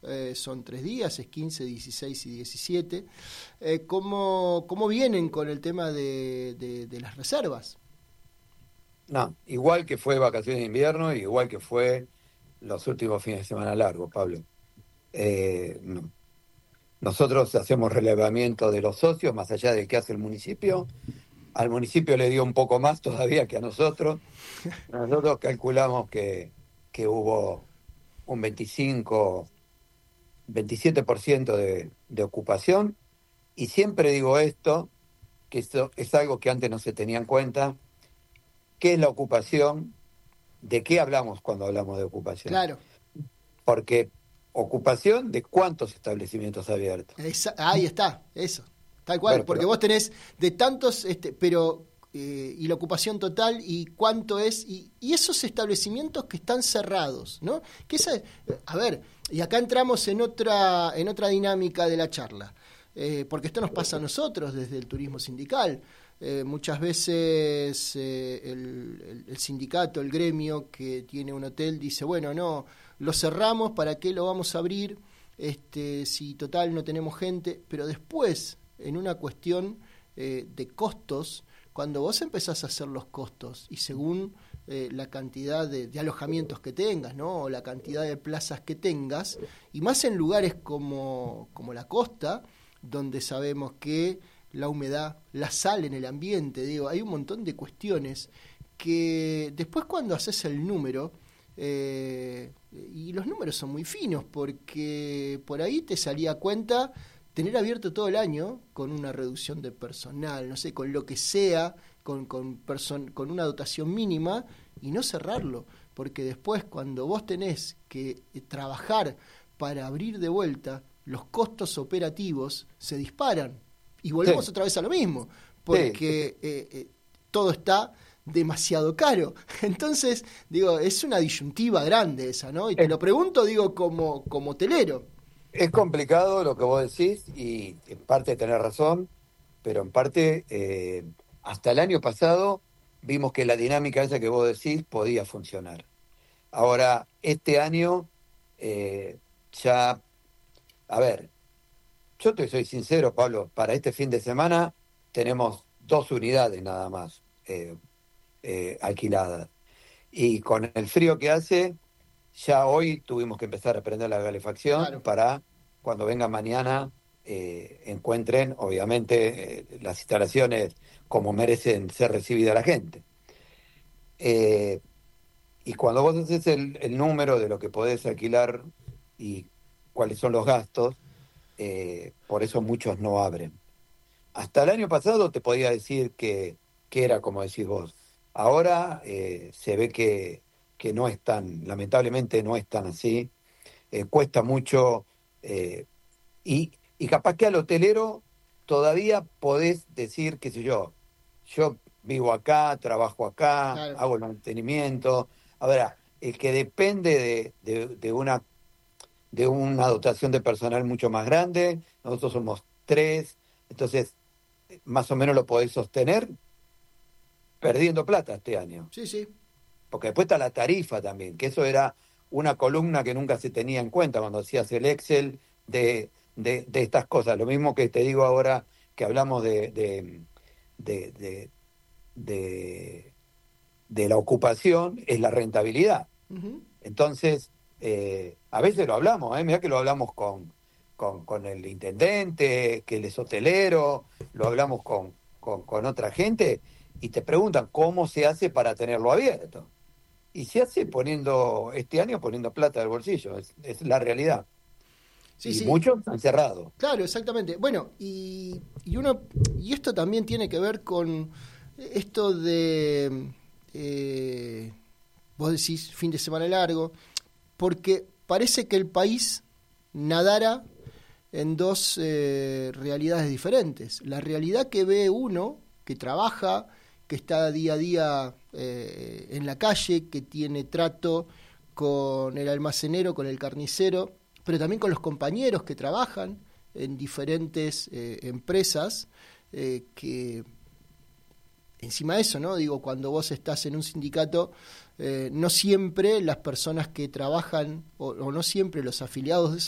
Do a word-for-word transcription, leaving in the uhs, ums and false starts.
eh, son tres días, es quince, dieciséis y diecisiete. Eh, ¿cómo, ¿Cómo vienen con el tema de, de, de las reservas? No, igual que fue vacaciones de invierno, igual que fue los últimos fines de semana largos, Pablo. Eh, no. Nosotros hacemos relevamiento de los socios, más allá de qué hace el municipio. Al municipio le dio un poco más todavía que a nosotros. Nosotros calculamos que, que hubo un veinticinco, veintisiete por ciento de, de ocupación. Y siempre digo esto, que esto es algo que antes no se tenía en cuenta. ¿Qué es la ocupación? ¿De qué hablamos cuando hablamos de ocupación? Claro. Porque ocupación de cuántos establecimientos abiertos. Esa, ahí está, eso. Tal cual, Bueno, porque pero, vos tenés de tantos, este, pero eh, y la ocupación total y cuánto es, y, y esos establecimientos que están cerrados, ¿no? Que esa, a ver, y acá entramos en otra, en otra dinámica de la charla, eh, porque esto nos pasa a nosotros desde el turismo sindical. Eh, muchas veces eh, el, el, el sindicato, el gremio que tiene un hotel dice, bueno, no, lo cerramos, ¿para qué lo vamos a abrir? Este, si total no tenemos gente, pero después, en una cuestión eh, de costos, cuando vos empezás a hacer los costos y según eh, la cantidad de, de alojamientos que tengas, ¿no? O la cantidad de plazas que tengas, y más en lugares como, como la costa, donde sabemos que la humedad, la sal en el ambiente, digo, hay un montón de cuestiones que después cuando haces el número, eh, y los números son muy finos, porque por ahí te salía a cuenta tener abierto todo el año con una reducción de personal, no sé, con lo que sea, con, con, person- con una dotación mínima, y no cerrarlo, porque después cuando vos tenés que trabajar para abrir de vuelta, los costos operativos se disparan. Y volvemos sí, otra vez a lo mismo, porque sí. eh, eh, todo está demasiado caro. Entonces, digo, es una disyuntiva grande esa, ¿no? Y te Es, lo pregunto, digo, como, como hotelero. es complicado lo que vos decís y en parte tenés razón, pero en parte eh, hasta el año pasado vimos que la dinámica esa que vos decís podía funcionar. Ahora, este año eh, ya, a ver, yo te soy sincero, Pablo, para este fin de semana tenemos dos unidades nada más eh, eh, alquiladas. Y con el frío que hace, ya hoy tuvimos que empezar a prender la calefacción Claro. para cuando venga mañana eh, encuentren, obviamente, eh, las instalaciones como merecen ser recibida la gente. Eh, y cuando vos haces el, el número de lo que podés alquilar y cuáles son los gastos, eh, por eso muchos no abren. Hasta el año pasado te podía decir que, que era como decís vos. Ahora eh, se ve que, que no es tan, lamentablemente no es tan así. Eh, cuesta mucho eh, y, y capaz que al hotelero todavía podés decir, qué sé yo, yo vivo acá, trabajo acá, Claro. hago el mantenimiento. Ahora, el que depende de, de, de una de una dotación de personal mucho más grande, nosotros somos tres, entonces más o menos lo podés sostener perdiendo plata este año. Sí, sí. Porque después está la tarifa también, que eso era una columna que nunca se tenía en cuenta cuando hacías el Excel de, de, de estas cosas. Lo mismo que te digo ahora que hablamos de, de, de, de, de, de la ocupación, es la rentabilidad. Uh-huh. Entonces, eh, a veces lo hablamos, ¿eh? Mirá que lo hablamos con, con, con el intendente, que él es hotelero, lo hablamos con, con, con otra gente, y te preguntan cómo se hace para tenerlo abierto. Y se hace poniendo, este año poniendo plata del bolsillo, es, es la realidad. Sí, Y sí. muchos han cerrado. Claro, exactamente. Bueno, y, y uno y esto también tiene que ver con esto de eh, vos decís fin de semana largo, porque parece que el país nadara en dos eh, realidades diferentes. La realidad que ve uno, que trabaja, que está día a día eh, en la calle, que tiene trato con el almacenero, con el carnicero, pero también con los compañeros que trabajan en diferentes eh, empresas, eh, que encima de eso, ¿no? Digo, cuando vos estás en un sindicato, eh, no siempre las personas que trabajan, o, o no siempre los afiliados de esos